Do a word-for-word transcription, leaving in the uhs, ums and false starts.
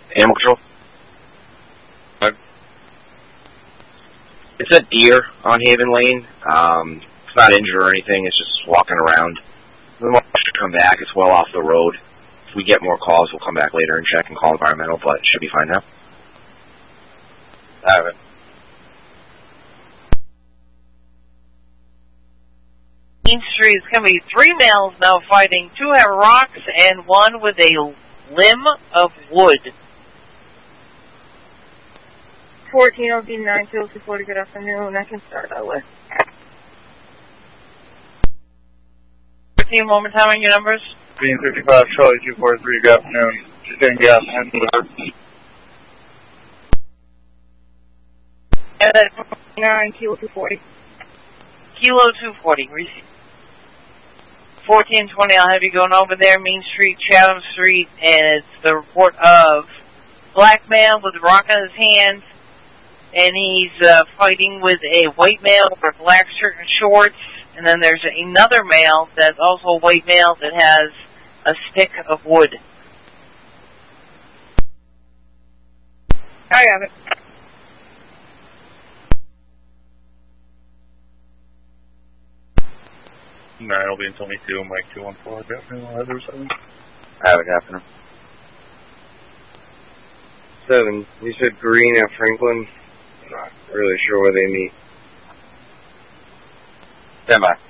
Animal control. What? It's a deer on Haven Lane. Um, it's not injured or anything. It's just walking around. We want to come back. It's well off the road. If we get more calls, we'll come back later and check and call environmental, but it should be fine now. I have it. Main Street is going to be three males now fighting. Two have rocks and one with a limb of wood. fourteen O D nine two two forty, good afternoon. I can start that way. fifteen, one more time on your numbers. Being fifty-five, Charlie two four three, good afternoon. Sustained gas and delivered. And then nine Kilo two forty. Kilo two forty, receive. fourteen twenty, I'll have you going over there, Main Street, Chatham Street, and it's the report of black man with a rock in his hand, and he's uh, fighting with a white male with black shirt and shorts, and then there's another male that's also a white male that has a stick of wood. I have it. nine will be in twenty-two, Mike two one four, good afternoon, weather seven. I have it happening. Seven. You said Green at Franklin. Not really sure where they meet. Stand by.